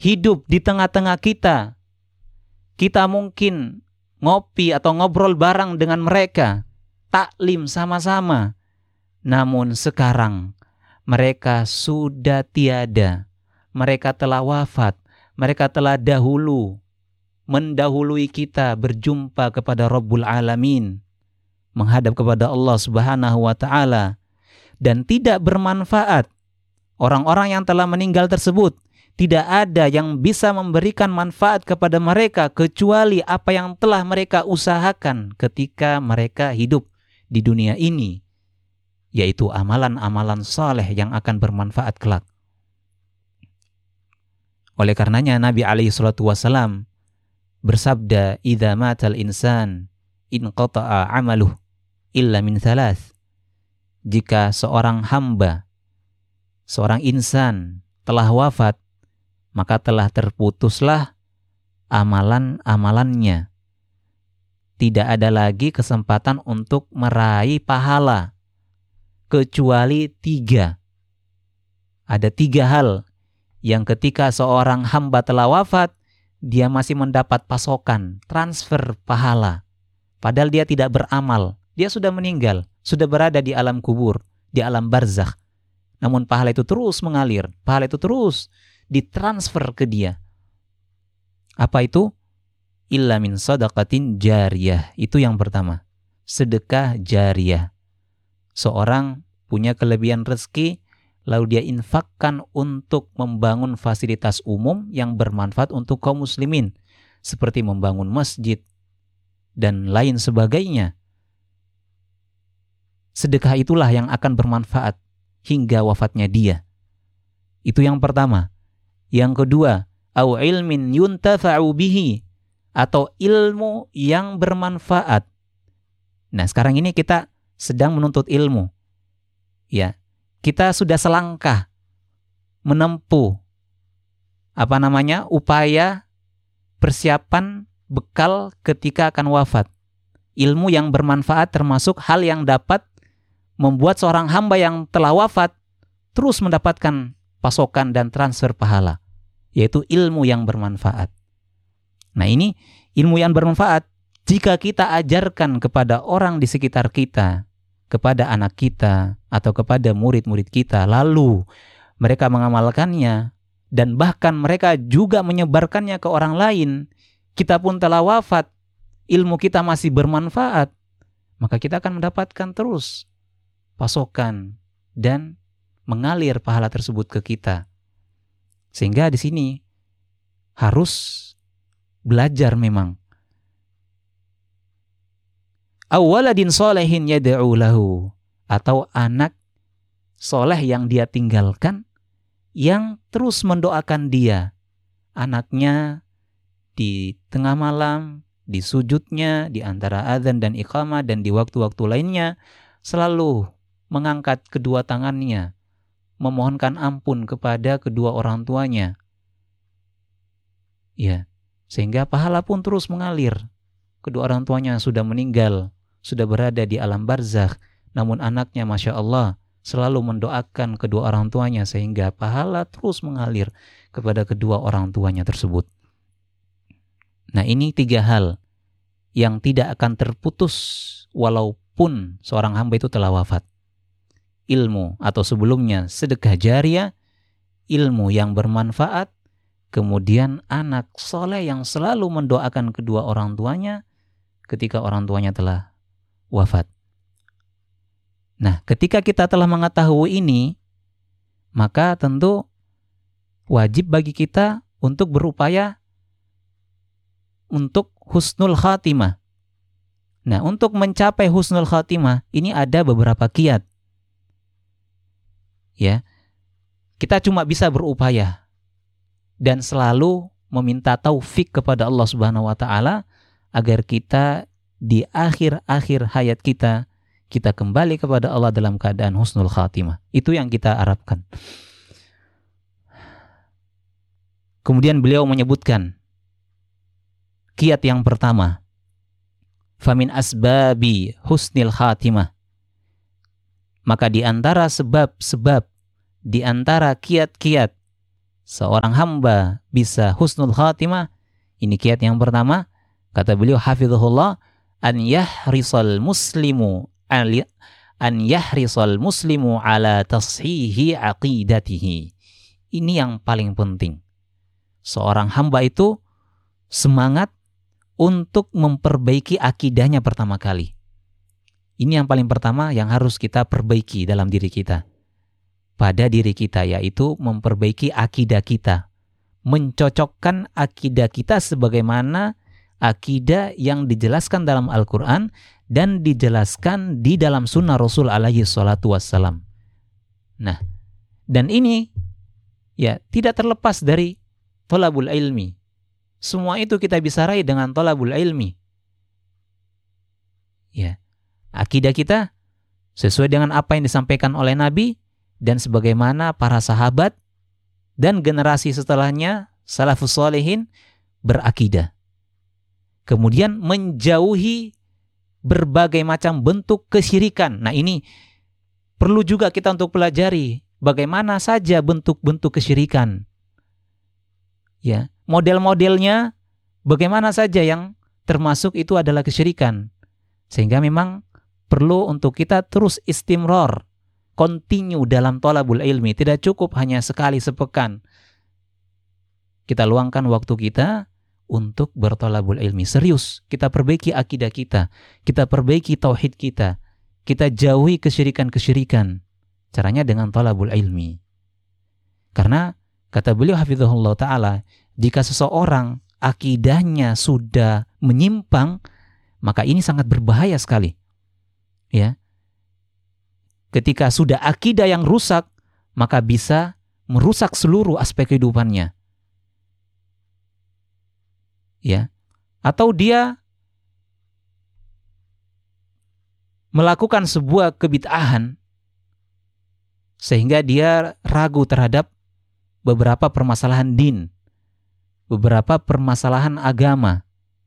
hidup di tengah-tengah kita. Kita mungkin ngopi atau ngobrol bareng dengan mereka, taklim sama-sama. Namun sekarang mereka sudah tiada. Mereka telah wafat. Mereka telah mendahului kita berjumpa kepada Rabbul Alamin, menghadap kepada Allah Subhanahu wa Ta'ala, dan tidak bermanfaat. Orang-orang yang telah meninggal tersebut, tidak ada yang bisa memberikan manfaat kepada mereka kecuali apa yang telah mereka usahakan ketika mereka hidup di dunia ini, yaitu amalan-amalan saleh yang akan bermanfaat kelak. Oleh karenanya Nabi alaihi salatu wasalam bersabda, "Idza matal insan inqata'a 'amaluh illa min thalath." Jika seorang hamba, seorang insan telah wafat, maka telah terputuslah amalan-amalannya. Tidak ada lagi kesempatan untuk meraih pahala kecuali 3. Ada 3 hal yang ketika seorang hamba telah wafat, dia masih mendapat pasokan, transfer pahala. Padahal dia tidak beramal, dia sudah meninggal, sudah berada di alam kubur, di alam barzakh. Namun pahala itu terus mengalir, pahala itu terus ditransfer ke dia. Apa itu? Illa min sadaqatin jariyah. Itu yang pertama, sedekah jariyah. Seorang punya kelebihan rezeki, lalu dia infakkan untuk membangun fasilitas umum yang bermanfaat untuk kaum muslimin, seperti membangun masjid dan lain sebagainya. Sedekah itulah yang akan bermanfaat hingga wafatnya dia. Itu yang pertama. Yang kedua, au ilmin yuntafa'u bihi, atau ilmu yang bermanfaat. Nah, sekarang ini kita sedang menuntut ilmu. Ya, kita sudah selangkah menempuh upaya persiapan bekal ketika akan wafat. Ilmu yang bermanfaat termasuk hal yang dapat membuat seorang hamba yang telah wafat terus mendapatkan pasokan dan transfer pahala, yaitu ilmu yang bermanfaat. Nah, ini ilmu yang bermanfaat jika kita ajarkan kepada orang di sekitar kita, kepada anak kita atau kepada murid-murid kita, lalu mereka mengamalkannya dan bahkan mereka juga menyebarkannya ke orang lain. Kita pun telah wafat, ilmu kita masih bermanfaat, maka kita akan mendapatkan terus pasokan dan mengalir pahala tersebut ke kita. Sehingga di sini harus belajar memang. Awaladin solehin yad'u lahu, atau anak soleh yang dia tinggalkan yang terus mendoakan dia. Anaknya di tengah malam, di sujudnya, di antara azan dan iqamah dan di waktu-waktu lainnya selalu mengangkat kedua tangannya, memohonkan ampun kepada kedua orang tuanya. Ya, sehingga pahala pun terus mengalir. Kedua orang tuanya sudah meninggal, sudah berada di alam barzakh, namun anaknya Masya Allah selalu mendoakan kedua orang tuanya sehingga pahala terus mengalir kepada kedua orang tuanya tersebut. Nah, ini 3 hal yang tidak akan terputus walaupun seorang hamba itu telah wafat. Ilmu atau sebelumnya sedekah jariyah, ilmu yang bermanfaat, kemudian anak soleh yang selalu mendoakan kedua orang tuanya ketika orang tuanya telah wafat. Nah, ketika kita telah mengetahui ini, maka tentu wajib bagi kita untuk berupaya untuk husnul khatimah. Nah, untuk mencapai husnul khatimah ini ada beberapa kiat. Ya, kita cuma bisa berupaya dan selalu meminta taufik kepada Allah Subhanahu wa Ta'ala agar kita di akhir-akhir hayat kita kembali kepada Allah dalam keadaan husnul khatimah. Itu yang kita harapkan. Kemudian beliau menyebutkan kiat yang pertama, famin asbabi husnil khatimah. Maka di antara sebab-sebab, di antara kiat-kiat seorang hamba bisa husnul khatimah, ini kiat yang pertama, kata beliau hafizahullah, an yahrisal muslimu ala tashihi aqidatihi. Ini yang paling penting. Seorang hamba itu semangat untuk memperbaiki akidahnya pertama kali. Ini yang paling pertama yang harus kita perbaiki dalam diri kita. Pada diri kita, yaitu memperbaiki akidah kita. Mencocokkan akidah kita sebagaimana akidah yang dijelaskan dalam Al-Quran dan dijelaskan di dalam sunnah Rasul alaihi salatu wassalam. Nah, dan ini ya tidak terlepas dari thalabul ilmi. Semua itu kita bisa raih dengan thalabul ilmi. Ya, akidah kita sesuai dengan apa yang disampaikan oleh Nabi dan sebagaimana para sahabat dan generasi setelahnya salafus shalihin berakidah. Kemudian menjauhi berbagai macam bentuk kesyirikan. Nah, ini perlu juga kita untuk pelajari bagaimana saja bentuk-bentuk kesyirikan. Ya, model-modelnya bagaimana saja yang termasuk itu adalah kesyirikan. Sehingga memang perlu untuk kita terus istimror, continue dalam thalabul ilmi. Tidak cukup hanya sekali sepekan kita luangkan waktu kita untuk berthalabul ilmi. Serius, kita perbaiki akidah kita, kita perbaiki tauhid kita, kita jauhi kesyirikan-kesyirikan. Caranya dengan thalabul ilmi. Karena kata beliau hafizahullah ta'ala, jika seseorang akidahnya sudah menyimpang, maka ini sangat berbahaya sekali. Ya. Ketika sudah akidah yang rusak, maka bisa merusak seluruh aspek kehidupannya. Ya. Atau dia melakukan sebuah kebid'ahan sehingga dia ragu terhadap beberapa permasalahan din, beberapa permasalahan agama.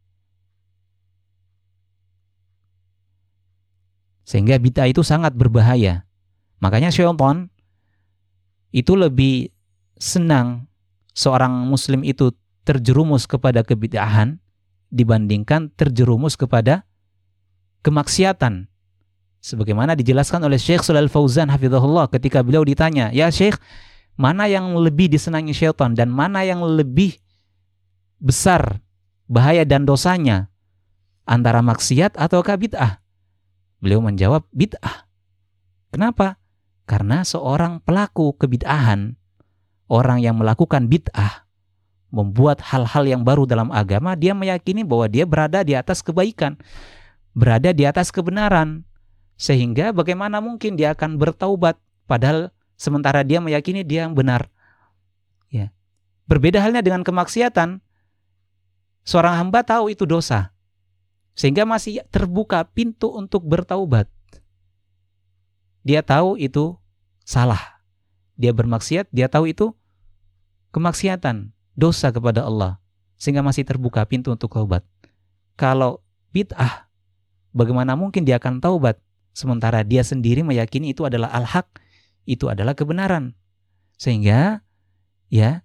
Sehingga bid'ah itu sangat berbahaya. Makanya syaitan itu lebih senang seorang muslim itu terjerumus kepada kebid'ahan dibandingkan terjerumus kepada kemaksiatan. Sebagaimana dijelaskan oleh Syekh Shalal Fauzan hafizahullah ketika beliau ditanya, "Ya Syekh, mana yang lebih disenangi syaitan dan mana yang lebih besar bahaya dan dosanya, antara maksiat ataukah bid'ah?" Beliau menjawab, bid'ah. Kenapa? Karena seorang pelaku kebid'ahan, orang yang melakukan bid'ah, membuat hal-hal yang baru dalam agama, dia meyakini bahwa dia berada di atas kebaikan, berada di atas kebenaran. Sehingga bagaimana mungkin dia akan bertaubat, padahal sementara dia meyakini dia yang benar. Ya. Berbeda halnya dengan kemaksiatan. Seorang hamba tahu itu dosa, sehingga masih terbuka pintu untuk bertaubat. Dia tahu itu salah. Dia bermaksiat, dia tahu itu kemaksiatan, dosa kepada Allah, sehingga masih terbuka pintu untuk taubat. Kalau bid'ah, bagaimana mungkin dia akan taubat, sementara dia sendiri meyakini itu adalah al-haq, itu adalah kebenaran. Sehingga ya,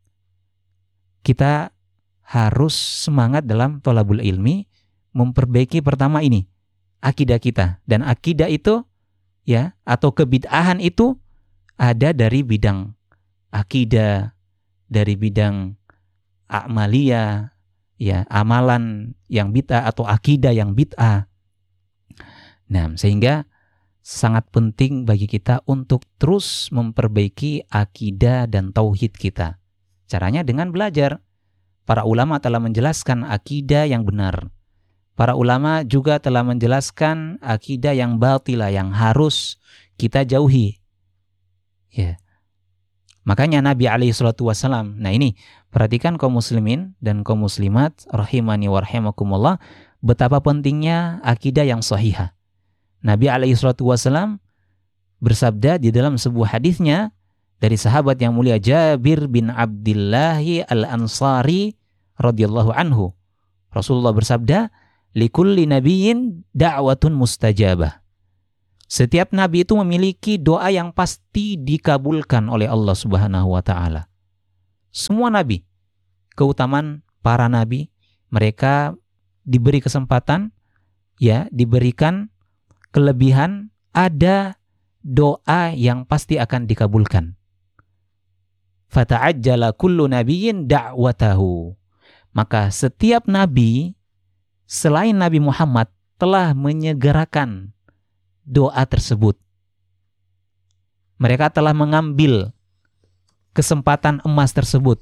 kita harus semangat dalam thalabul ilmi, memperbaiki pertama ini akidah kita. Dan akidah itu ya, atau kebid'ahan itu ada dari bidang akidah, dari bidang a'maliyah, ya, amalan yang bid'ah atau akidah yang bid'ah. Nah, sehingga sangat penting bagi kita untuk terus memperbaiki akidah dan tauhid kita. Caranya dengan belajar. Para ulama telah menjelaskan akidah yang benar. Para ulama juga telah menjelaskan akidah yang batilah, yang harus kita jauhi. Ya. Makanya Nabi SAW, nah ini, perhatikan kaum muslimin dan kaum muslimat, rahimani wa rahimakumullah, betapa pentingnya akidah yang sahihah. Nabi SAW bersabda di dalam sebuah hadisnya dari sahabat yang mulia Jabir bin Abdillahi al-Ansari radhiyallahu anhu. Rasulullah bersabda, likulli nabiyyin da'watun mustajabah. Setiap nabi itu memiliki doa yang pasti dikabulkan oleh Allah Subhanahu wa taala. Semua nabi, keutamaan para nabi, mereka diberi kesempatan, ya, diberikan kelebihan, ada doa yang pasti akan dikabulkan. Fata'ajjala kullu nabiyyin da'watahu. Maka setiap nabi selain Nabi Muhammad telah menyegerakan doa tersebut. Mereka telah mengambil kesempatan emas tersebut.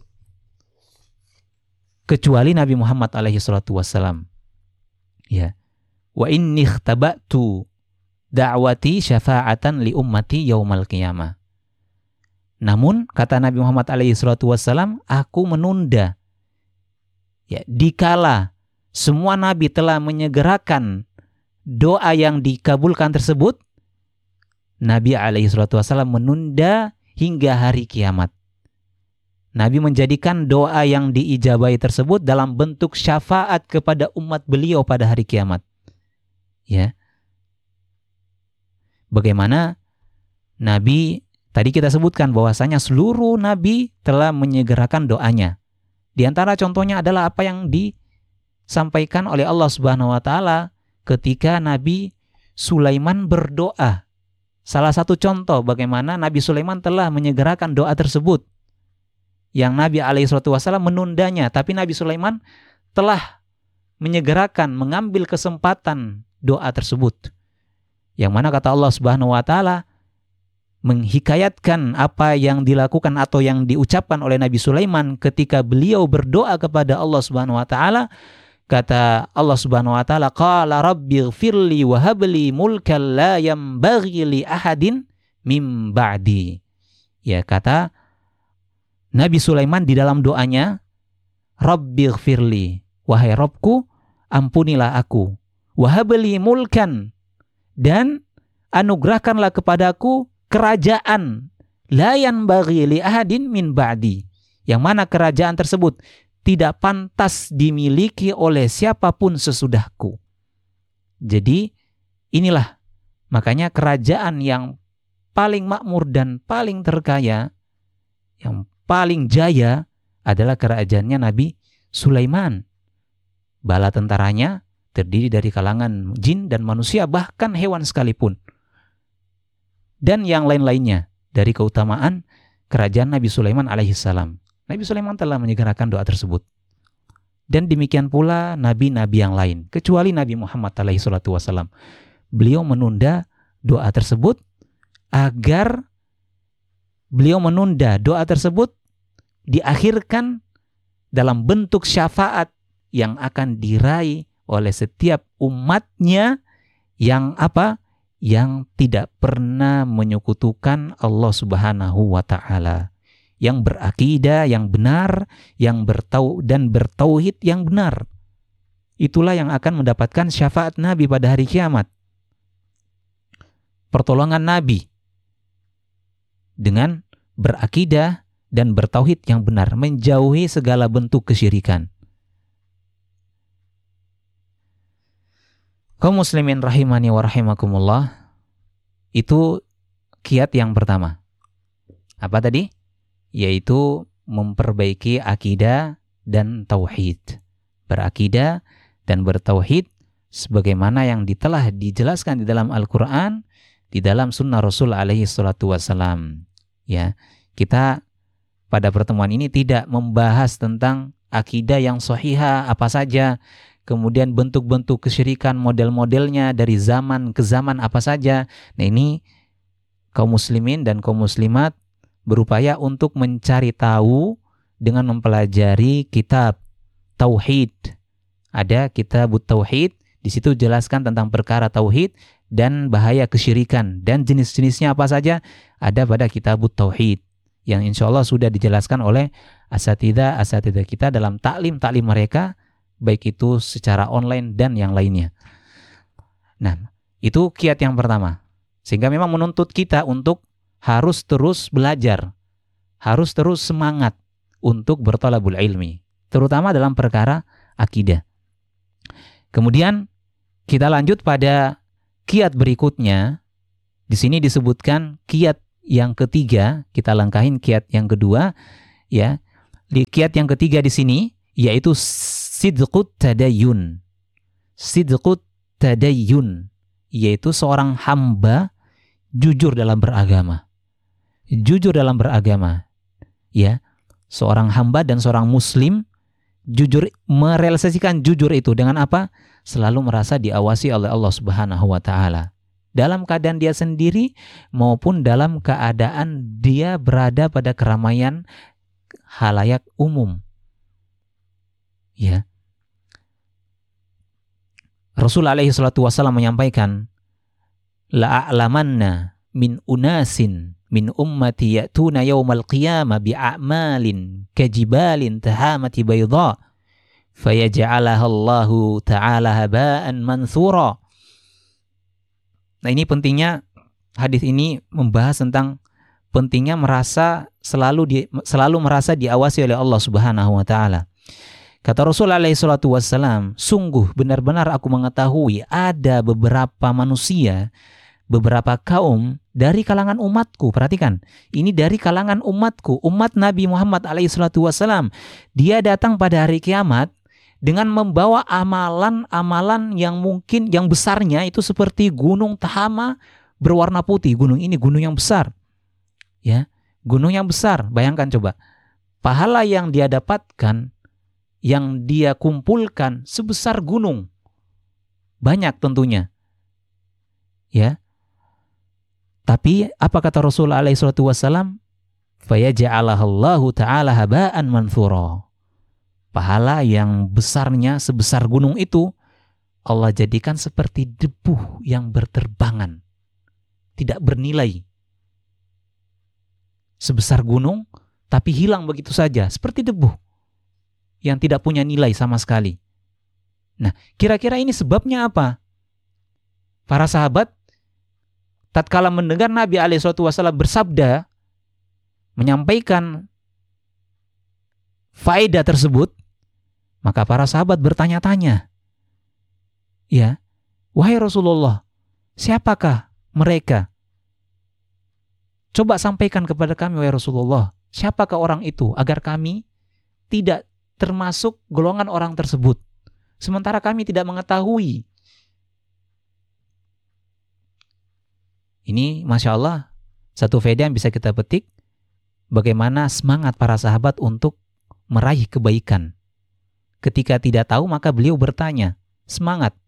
Kecuali Nabi Muhammad alaihi salatu wassalam. Ya. Wa inni ikhtaba'tu da'wati syafa'atan li ummati yaumal qiyamah. Namun kata Nabi Muhammad alaihi salatu wassalam, aku menunda. Ya, dikala semua nabi telah menyegerakan doa yang dikabulkan tersebut, Nabi alaihi salatu wassalam menunda hingga hari kiamat. Nabi menjadikan doa yang diijabahi tersebut dalam bentuk syafaat kepada umat beliau pada hari kiamat. Ya. Bagaimana Nabi, tadi kita sebutkan bahwasanya seluruh nabi telah menyegerakan doanya. Di antara contohnya adalah apa yang disampaikan oleh Allah Subhanahu wa taala ketika Nabi Sulaiman berdoa. Salah satu contoh bagaimana Nabi Sulaiman telah menyegerakan doa tersebut. Yang Nabi alaihi salatu wasallam menundanya, tapi Nabi Sulaiman telah menyegerakan, mengambil kesempatan doa tersebut. Yang mana kata Allah Subhanahu wa taala menghikayatkan apa yang dilakukan atau yang diucapkan oleh Nabi Sulaiman ketika beliau berdoa kepada Allah Subhanahu wa taala. Kata Allah Subhanahu wa taala, qala rabbighfirli wa habli mulkan la yanbaghi li ahadin mim ba'di. Ya, kata Nabi Sulaiman di dalam doanya, rabbighfirli, wahai Rabbku, ampunilah aku, wa habli mulkan, dan anugerahkanlah kepadaku kerajaan, la yanbaghi li ahadin min ba'di, yang mana kerajaan tersebut tidak pantas dimiliki oleh siapapun sesudahku. Jadi inilah makanya kerajaan yang paling makmur dan paling terkaya, yang paling jaya adalah kerajaannya Nabi Sulaiman. Bala tentaranya terdiri dari kalangan jin dan manusia, bahkan hewan sekalipun. Dan yang lain-lainnya dari keutamaan kerajaan Nabi Sulaiman alaihissalam. Nabi Sulaiman telah menyegerakan doa tersebut. Dan demikian pula nabi-nabi yang lain, kecuali Nabi Muhammad alaihissalam. Beliau menunda doa tersebut agar beliau menunda doa tersebut diakhirkan dalam bentuk syafaat yang akan diraih oleh setiap umatnya yang apa? Yang tidak pernah menyekutukan Allah Subhanahu wa taala, yang berakidah yang benar, yang bertauhid yang benar. Itulah yang akan mendapatkan syafaat Nabi pada hari kiamat. Pertolongan Nabi dengan berakidah dan bertauhid yang benar, menjauhi segala bentuk kesyirikan. Kaum muslimin rahimani wa rahimakumullah, itu kiat yang pertama. Apa tadi? Yaitu memperbaiki akidah dan tauhid. Berakidah dan bertauhid sebagaimana yang telah dijelaskan di dalam Al-Quran, di dalam sunnah Rasul alaihi salatu wassalam. Ya, kita pada pertemuan ini tidak membahas tentang akidah yang sahihah apa saja, kemudian bentuk-bentuk kesyirikan, model-modelnya dari zaman ke zaman apa saja. Nah, ini kaum muslimin dan kaum muslimat berupaya untuk mencari tahu dengan mempelajari kitab tauhid. Ada kitab tauhid, di situ jelaskan tentang perkara tauhid dan bahaya kesyirikan dan jenis-jenisnya apa saja, ada pada kitab tauhid yang insya Allah sudah dijelaskan oleh asatidzah kita dalam taklim mereka, baik itu secara online dan yang lainnya. Nah, itu kiat yang pertama. Sehingga memang menuntut kita untuk harus terus belajar, harus terus semangat untuk berthalabul ilmi, terutama dalam perkara akidah. Kemudian kita lanjut pada kiat berikutnya. Di sini disebutkan kiat yang ketiga, kita langkahin kiat yang kedua, ya. Kiat yang ketiga di sini yaitu sidqut tadayyun. Sidqut tadayyun yaitu seorang hamba jujur dalam beragama. Jujur dalam beragama. Ya, seorang hamba dan seorang muslim jujur, merealisasikan jujur itu dengan apa? Selalu merasa diawasi oleh Allah Subhanahu wa taala. Dalam keadaan dia sendiri maupun dalam keadaan dia berada pada keramaian halayak umum. Ya. Rasul alaihi salatu wasallam menyampaikan, la'a'lamanna min unasin min ummati ya'tuna yawmal qiyamah bi'a'malin kajibalin tahamati bayda fayaj'alaha Allahu ta'ala haba'an manthura. Nah, ini pentingnya hadis ini membahas tentang pentingnya selalu merasa diawasi oleh Allah Subhanahu wa taala. Kata Rasul alaihi salatu wassalam, sungguh benar-benar aku mengetahui ada beberapa manusia, beberapa kaum dari kalangan umatku. Perhatikan, ini dari kalangan umatku, umat Nabi Muhammad alaihi salatu wassalam. Dia datang pada hari kiamat dengan membawa amalan-amalan yang mungkin yang besarnya itu seperti gunung Tahama berwarna putih. Gunung ini gunung yang besar. Ya, gunung yang besar. Bayangkan coba. Pahala yang dia dapatkan, yang dia kumpulkan sebesar gunung. Banyak tentunya. Ya. Tapi apa kata Rasul alaihi salatu wassalam? Fayaj'alahallahu ta'ala haba'an manthura. Pahala yang besarnya sebesar gunung itu Allah jadikan seperti debu yang berterbangan. Tidak bernilai. Sebesar gunung tapi hilang begitu saja, seperti debu yang tidak punya nilai sama sekali. Nah, kira-kira ini sebabnya apa? Para sahabat tatkala mendengar Nabi SAW bersabda, menyampaikan faedah tersebut, maka para sahabat bertanya-tanya, ya, wahai Rasulullah, siapakah mereka? Coba sampaikan kepada kami, wahai Rasulullah, siapakah orang itu agar kami tidak termasuk golongan orang tersebut, sementara kami tidak mengetahui. Ini Masya Allah satu faedah yang bisa kita petik, bagaimana semangat para sahabat untuk meraih kebaikan. Ketika tidak tahu maka beliau bertanya, semangat.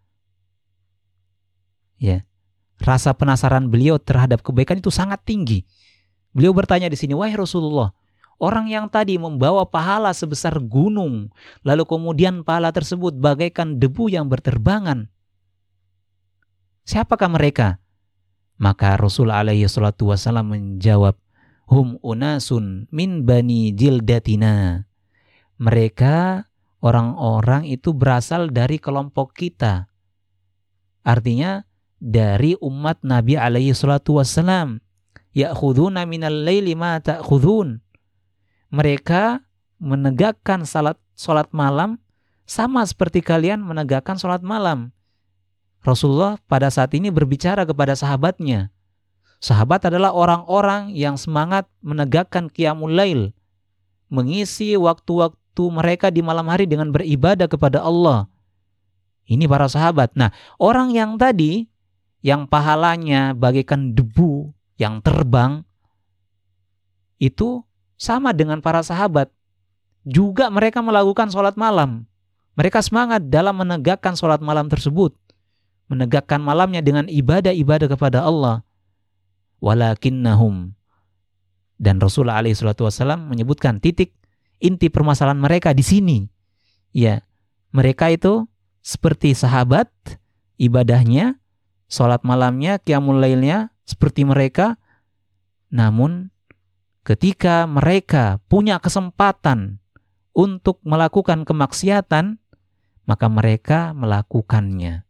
Ya, rasa penasaran beliau terhadap kebaikan itu sangat tinggi. Beliau bertanya di sini, wahai Rasulullah, orang yang tadi membawa pahala sebesar gunung, lalu kemudian pahala tersebut bagaikan debu yang berterbangan, siapakah mereka? Maka Rasul alaihi salatu wasallam menjawab, hum unasun min bani jildatina. Mereka orang-orang itu berasal dari kelompok kita. Artinya dari umat Nabi alaihi salatu wasallam. Ya'khuduna minal laili ma ta'khudun. Mereka menegakkan salat malam sama seperti kalian menegakkan salat malam. Rasulullah pada saat ini berbicara kepada sahabatnya. Sahabat adalah orang-orang yang semangat menegakkan qiyamul lail, mengisi waktu-waktu mereka di malam hari dengan beribadah kepada Allah. Ini para sahabat. Nah, orang yang tadi yang pahalanya bagaikan debu yang terbang itu sama dengan para sahabat. Juga mereka melakukan sholat malam. Mereka semangat dalam menegakkan sholat malam tersebut. Menegakkan malamnya dengan ibadah-ibadah kepada Allah. Walakinnahum. Dan Rasulullah SAW menyebutkan titik inti permasalahan mereka di sini. Ya, mereka itu seperti sahabat, ibadahnya, sholat malamnya, qiyamul lailnya seperti mereka. Namun ketika mereka punya kesempatan untuk melakukan kemaksiatan, maka mereka melakukannya.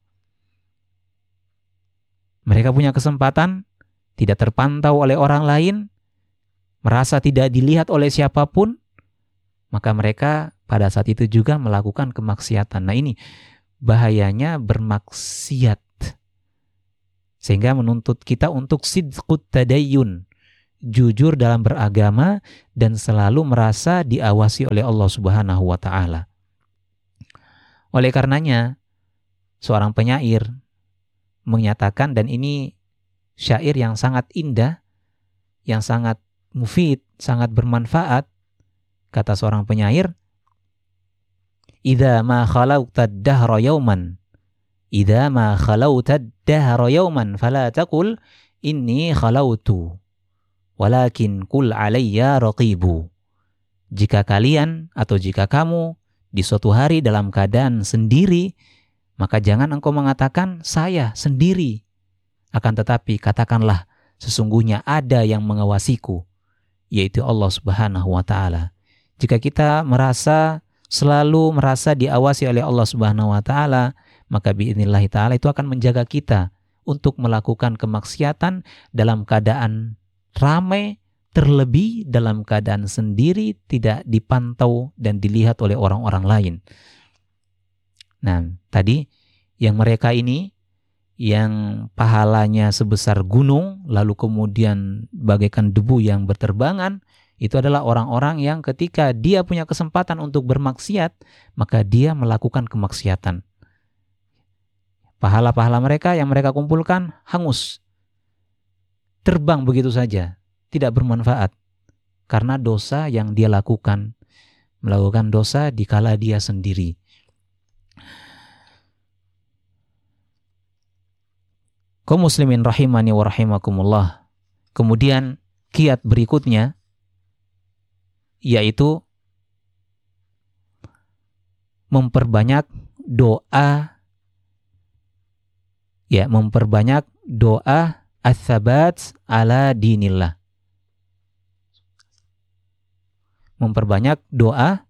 Mereka punya kesempatan, tidak terpantau oleh orang lain, merasa tidak dilihat oleh siapapun, maka mereka pada saat itu juga melakukan kemaksiatan. Nah, ini bahayanya bermaksiat. Sehingga menuntut kita untuk sidqut tadayyun, jujur dalam beragama dan selalu merasa diawasi oleh Allah Subhanahu wa taala. Oleh karenanya, seorang penyair menyatakan, dan ini syair yang sangat indah, yang sangat mufid, sangat bermanfaat. Kata seorang penyair, "Idza ma khalauta ad-dahra yawman, idza ma khalauta ad-dahra yawman fala taqul inni khalautu, walakin kul alayya raqibu." Jika kalian atau jika kamu di suatu hari dalam keadaan sendiri, maka jangan engkau mengatakan saya sendiri. Akan tetapi katakanlah sesungguhnya ada yang mengawasiku, yaitu Allah Subhanahu wa taala. Jika kita selalu merasa diawasi oleh Allah Subhanahu wa taala, maka biidznillah taala itu akan menjaga kita untuk melakukan kemaksiatan dalam keadaan ramai, terlebih dalam keadaan sendiri, tidak dipantau dan dilihat oleh orang-orang lain. Nah, tadi yang mereka ini yang pahalanya sebesar gunung lalu kemudian bagaikan debu yang berterbangan, itu adalah orang-orang yang ketika dia punya kesempatan untuk bermaksiat, maka dia melakukan kemaksiatan. Pahala-pahala mereka yang mereka kumpulkan hangus, terbang begitu saja, tidak bermanfaat karena dosa yang dia lakukan, melakukan dosa dikala dia sendiri. Kaum muslimin rahimani wa rahimakumullah. Kemudian kiat berikutnya yaitu memperbanyak doa, memperbanyak doa ats-tsabat ala dinillah. Memperbanyak doa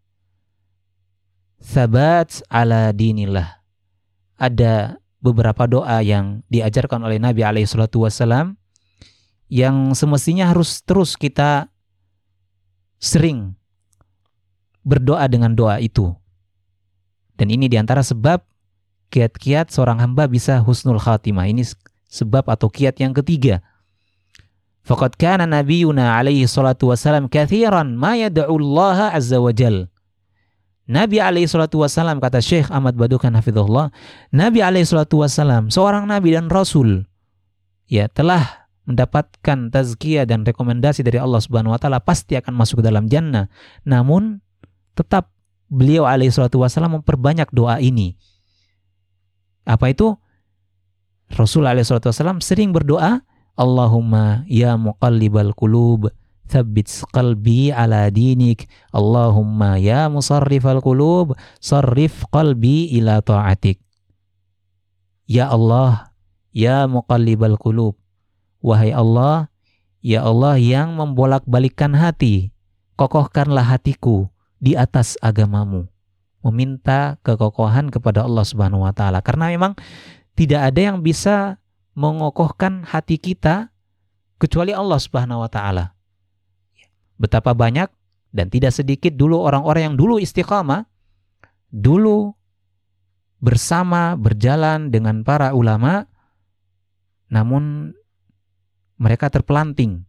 tsabat ala dinillah. Ada beberapa doa yang diajarkan oleh Nabi SAW yang semestinya harus terus kita sering berdoa dengan doa itu. Dan ini diantara sebab kiat-kiat seorang hamba bisa husnul khatimah. Ini sebab atau kiat yang ketiga. Faqad kana nabiyuna alaihi salatu wassalam kathiran ma yad'u Allah azza wa jal. Nabi alaihi salatu wassalam, kata Syekh Ahmad Badukan hafizahullah, Nabi alaihi salatu wassalam, seorang nabi dan rasul, telah mendapatkan tazkiyah dan rekomendasi dari Allah Subhanahu wa taala, pasti akan masuk ke dalam jannah. Namun tetap beliau alaihi salatu wassalam memperbanyak doa ini. Apa itu? Rasul alaihi salatu wassalam sering berdoa, Allahumma ya muqallibal qulub tsabbit qalbi ala dinik, Allahumma ya musarrifal qulub sarrif qalbi ila ta'atik. Ya Allah, ya muqallibal qulub, wahai Allah, ya Allah yang membolak-balikkan hati, kokohkanlah hatiku di atas agamamu. Meminta kekokohan kepada Allah Subhanahu wa taala, karena memang tidak ada yang bisa mengokohkan hati kita kecuali Allah Subhanahu wa taala. Betapa banyak dan tidak sedikit dulu orang-orang yang dulu istiqamah, dulu bersama berjalan dengan para ulama, namun mereka terpelanting.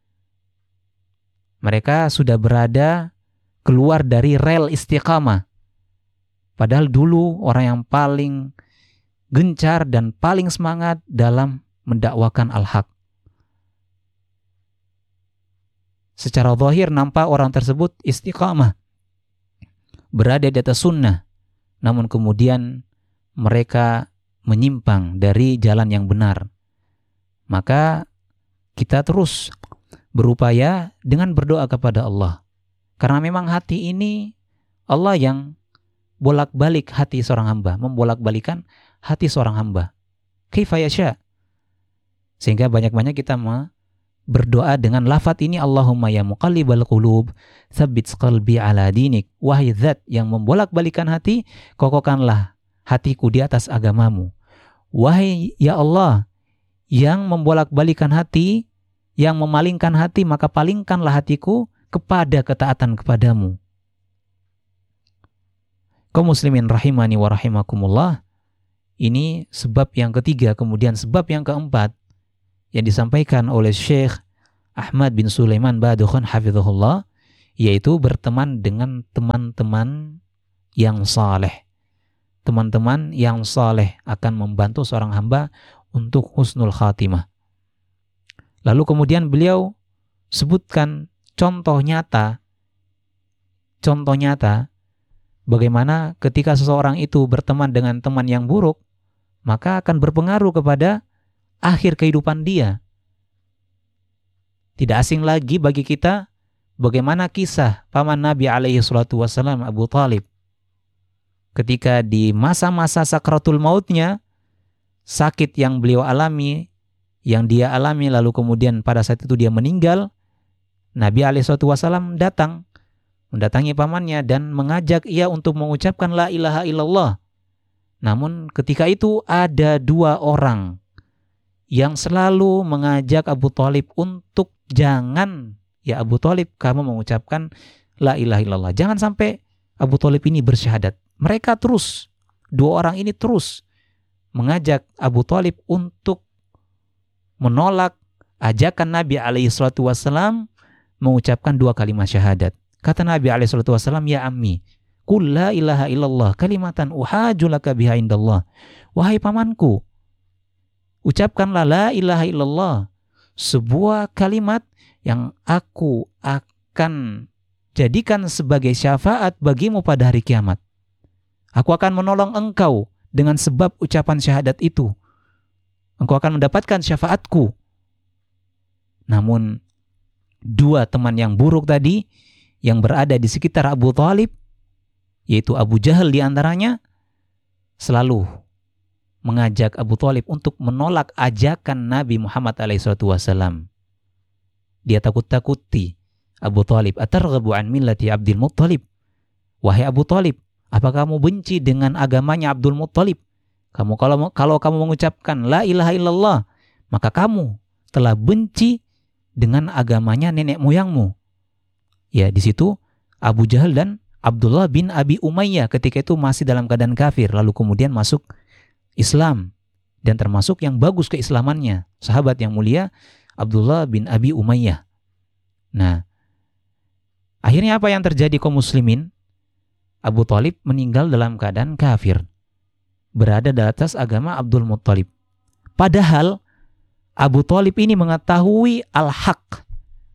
Mereka sudah berada keluar dari rel istiqamah. Padahal dulu orang yang paling gencar dan paling semangat dalam mendakwakan al-haq. Secara zahir nampak orang tersebut istiqamah, berada di atas sunnah, namun kemudian mereka menyimpang dari jalan yang benar. Maka kita terus berupaya dengan berdoa kepada Allah, karena memang hati ini Allah yang bolak-balik hati seorang hamba, membolak-balikan hati seorang hamba. Kaifa yasha. Sehingga banyak-banyak kita berdoa dengan lafaz ini, Allahumma ya muqallibal qulub tsabbit qalbi ala dinik. Wahai zat yang membolak-balikan hati, kokohkanlah hatiku di atas agamamu. Wahai ya Allah yang membolak-balikan hati, yang memalingkan hati, maka palingkanlah hatiku kepada ketaatan kepadamu. Kaum muslimin rahimani wa rahimakumullah. Ini sebab yang ketiga. Kemudian sebab yang keempat yang disampaikan oleh Syekh Ahmad bin Sulaiman Badukhan hafizahullah, yaitu berteman dengan teman-teman yang saleh. Teman-teman yang saleh akan membantu seorang hamba untuk husnul khatimah. Lalu kemudian beliau sebutkan contoh nyata bagaimana ketika seseorang itu berteman dengan teman yang buruk, maka akan berpengaruh kepada akhir kehidupan dia. Tidak asing lagi bagi kita bagaimana kisah paman Nabi alaihi salatu wassalam, Abu Thalib. Ketika di masa-masa sakratul mautnya, sakit yang beliau alami, yang dia alami, lalu kemudian pada saat itu dia meninggal, Nabi alaihi salatu wassalam mendatangi pamannya dan mengajak ia untuk mengucapkan la ilaha illallah. Namun ketika itu ada dua orang yang selalu mengajak Abu Thalib untuk jangan, ya Abu Thalib, kamu mengucapkan la ilaha illallah. Jangan sampai Abu Thalib ini bersyahadat. Mereka terus, dua orang ini terus mengajak Abu Thalib untuk menolak ajakan Nabi alaihi salatu wassalam mengucapkan dua kalimat syahadat. Kata Nabi alaihi salatu wassalam, ya ammi, qul la ilaha illallah kalimatan uhaju laka biha indallah. Wahai pamanku, ucapkanlah la ilaha illallah, sebuah kalimat yang aku akan jadikan sebagai syafaat bagimu pada hari kiamat. Aku akan menolong engkau dengan sebab ucapan syahadat itu. Engkau akan mendapatkan syafaatku. Namun dua teman yang buruk tadi yang berada di sekitar Abu Thalib, yaitu Abu Jahal di antaranya, selalu mengajak Abu Thalib untuk menolak ajakan Nabi Muhammad SAW. Dia takut-takuti Abu Thalib, atarghabu an millati Abdul Muttalib. Wahai Abu Thalib, apa kamu benci dengan agamanya Abdul Muttalib? Kalau kamu mengucapkan la ilaha illallah, maka kamu telah benci dengan agamanya nenek moyangmu. Ya, di situ Abu Jahal dan Abdullah bin Abi Umayyah ketika itu masih dalam keadaan kafir, lalu kemudian masuk Islam, dan termasuk yang bagus keislamannya, sahabat yang mulia Abdullah bin Abi Umayyah. Nah, akhirnya apa yang terjadi kaum muslimin? Abu Thalib meninggal dalam keadaan kafir, berada di atas agama Abdul Muttalib. Padahal Abu Thalib ini mengetahui al-haq.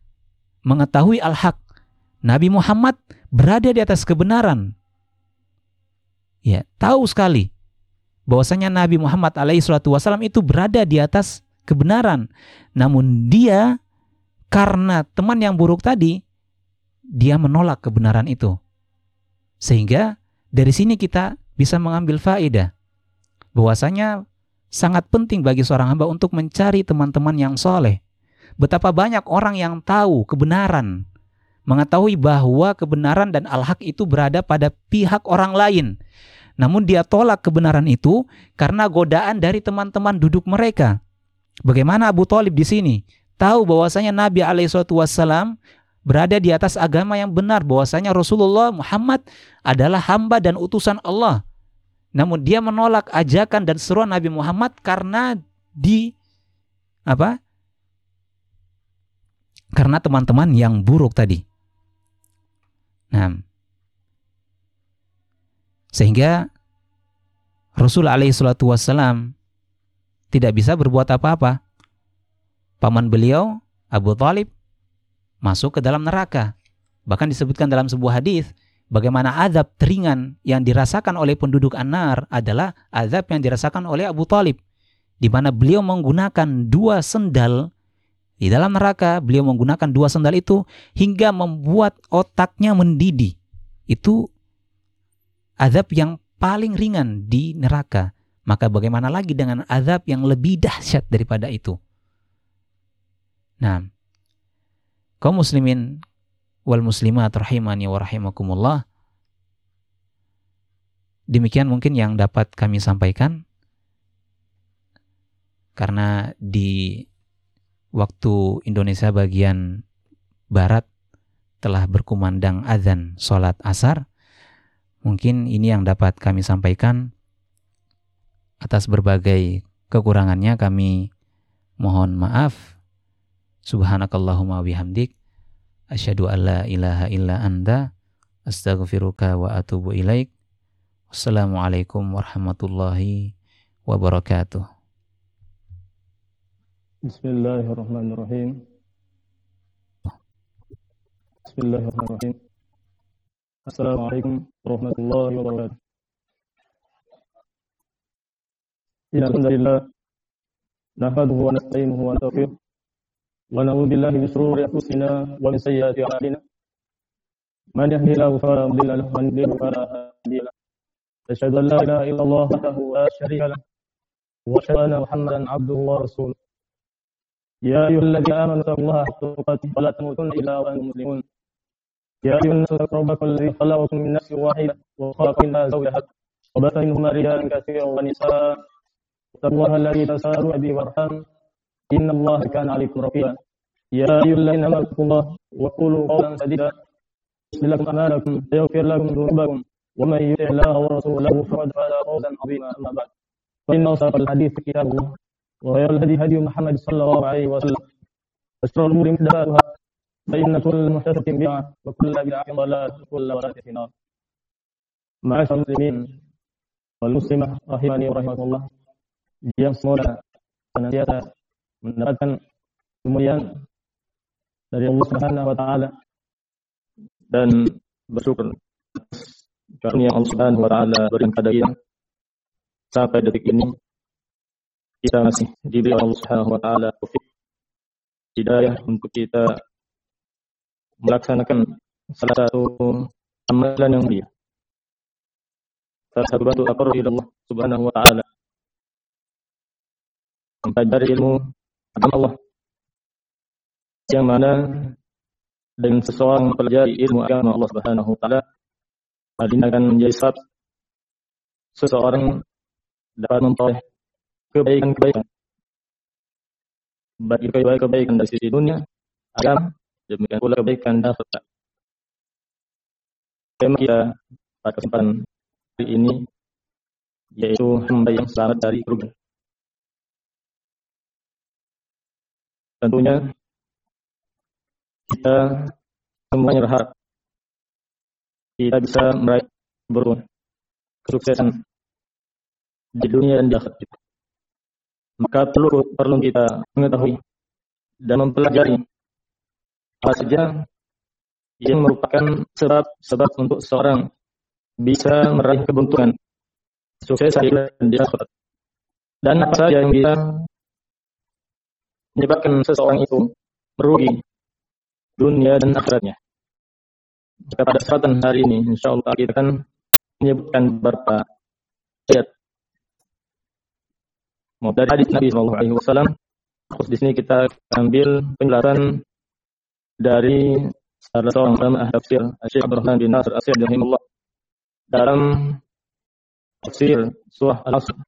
Nabi Muhammad berada di atas kebenaran. Ya, tahu sekali bahwasanya Nabi Muhammad SAW itu berada di atas kebenaran. Namun dia, karena teman yang buruk tadi, dia menolak kebenaran itu. Sehingga dari sini kita bisa mengambil faedah bahwasanya sangat penting bagi seorang hamba untuk mencari teman-teman yang soleh. Betapa banyak orang yang tahu kebenaran, mengetahui bahwa kebenaran dan al-haq itu berada pada pihak orang lain, namun dia tolak kebenaran itu karena godaan dari teman-teman duduk mereka. Bagaimana Abu Thalib di sini tahu bahwasanya Nabi SAW berada di atas agama yang benar, bahwasanya Rasulullah Muhammad adalah hamba dan utusan Allah. Namun dia menolak ajakan dan seruan Nabi Muhammad karena karena teman-teman yang buruk tadi. Nah, sehingga Rasul alaihi salatu wassalam tidak bisa berbuat apa-apa. Paman beliau, Abu Thalib, masuk ke dalam neraka. Bahkan disebutkan dalam sebuah hadis bagaimana azab teringan yang dirasakan oleh penduduk An-Nar adalah azab yang dirasakan oleh Abu Thalib, di mana beliau menggunakan dua sendal di dalam neraka. Beliau menggunakan dua sendal itu hingga membuat otaknya mendidih. Itu azab yang paling ringan di neraka. Maka bagaimana lagi dengan azab yang lebih dahsyat daripada itu? Nah, kaum muslimin wal muslimat rahimani wa rahimakumullah, demikian mungkin yang dapat kami sampaikan, karena di waktu Indonesia bagian barat telah berkumandang azan sholat asar. Mungkin ini yang dapat kami sampaikan. Atas berbagai kekurangannya kami mohon maaf. Subhanakallahumma bihamdik asyhadu an la ilaha illa anta astaghfiruka wa atubu ilaik. Wassalamualaikum warahmatullahi wabarakatuh. Bismillahirrahmanirrahim. Bismillahirrahmanirrahim. Assalamualaikum warahmatullahi wabarakatuh. Alhamdulillah nahmaduhu wa nasta'inuhu wa nastaghfiruh wa na'udzu billahi min shururi anfusina wa min sayyiati a'malina. Man yahdihillahu fala mudilla lahu wa man yudlil fala hadiya lahu. Asyhadu an la ilaha illallah wahdahu la syarika lahu wa asyhadu anna Muhammadan 'abduhu wa rasuluh. Ya ayyuhalladzina amanu taqullaha haqqa tuqatih wa la tamutunna illa wa antum muslimun. يا أيها الناس اتقوا ربكم الذي خلقكم من نفس واحدة وخلق منها زوجها وبث منهما رجالا كثيرا ونساء واتقوا الله الذي تساءلون به والأرحام إن الله كان عليكم رقيبا يا أيها الذين آمنوا اتقوا الله وقولوا قولا سديدا يصلح لكم أعمالكم ويغفر لكم ذنوبكم ومن يطع الله ورسوله فقد فاز فوزا عظيما أما بعد فإن أصدق الحديث كتاب الله وخير الهدي هدي محمد صلى الله عليه وسلم وشر الأمور محدثاتها فإن كل محدثة بدعة وكل بدعة ضلالة وكل ضلالة في النار. Ma'asyiral muslimin wal muslimah rahimani wa rahimakumullah, yang semoga senantiasa mendapatkan kemuliaan dari Allah Subhanahu wa taala dan bersyukur karunia Allah Subhanahu wa taala berikan kepada kita sampai detik ini kita masih diberi Allah Subhanahu wa taala taufik hidayah untuk kita melaksanakan salah satu amalan yang mulia, salah satu bentuk taqarrub ila Allah Subhanahu wa taala, mempelajari ilmu agama Allah, yang mana dengan seseorang mempelajari ilmu agama Allah Subhanahu wa taala, hal ini akan menjadi sebab seseorang dapat memperoleh kebaikan-kebaikan, baik kebaikan dari sisi dunia, agama, demikian pula kebaikan dan akhirat. Tema kita pada kesempatan hari ini yaitu hamba yang selamat dari kerugian. Tentunya kita semuanya berharap kita bisa meraih kesuksesan di dunia dan di akhirat kita. Maka perlu kita mengetahui dan mempelajari apa saja yang merupakan sebab untuk seorang bisa meraih keberuntungan, sukses di akhirat, dan apa saja yang bisa menyebabkan seseorang itu merugi dunia dan akhiratnya. Jika pada kesempatan hari ini, insyaallah kita akan menyebutkan beberapa ayat dari hadis Nabi Sallallahu Alaihi Wasallam. Di sini kita ambil penjelasan dari salah seorang ulama tafsir, Syekh Abdurrahman bin Nasir As-Sa'di rahimahullah, dalam tafsir surah Al-Asr,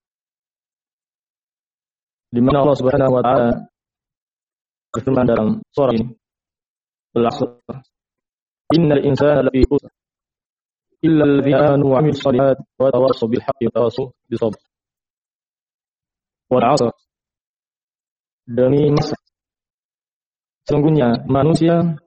di mana Allah Subhanahu wa taala berfirman dalam surah ini, Al-Asr, innal insana lafi khusr illa alladhina amanu wa 'amilus shalihat wa tawassaw bil haqqi wa tawassaw bis sabr. Wal 'asr, demi masa sesungguhnya manusia